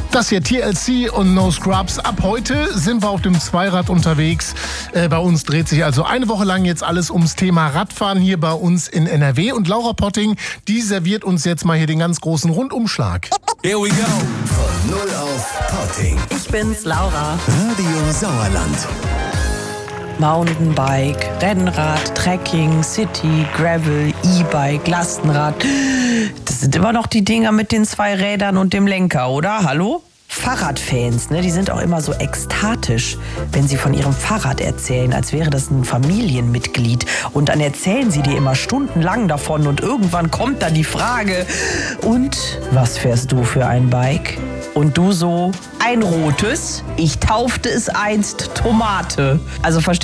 Das hier TLC und No Scrubs. Ab heute sind wir auf dem Zweirad unterwegs. Bei uns dreht sich also eine Woche lang jetzt alles ums Thema Radfahren hier bei uns in NRW. Und Laura Potting, die serviert uns jetzt mal hier den ganz großen Rundumschlag. Here we go. Von 0 auf Potting. Ich bin's, Laura. Radio Sauerland. Mountainbike, Rennrad, Trekking, City, Gravel, E-Bike, Lastenrad. Das sind immer noch die Dinger mit den 2 Rädern und dem Lenker, oder? Hallo? Fahrradfans, ne, die sind auch immer so ekstatisch, wenn sie von ihrem Fahrrad erzählen, als wäre das ein Familienmitglied. Und dann erzählen sie dir immer stundenlang davon und irgendwann kommt dann die Frage, und was fährst du für ein Bike? Und du so, ein rotes, ich taufte es einst Tomate. Also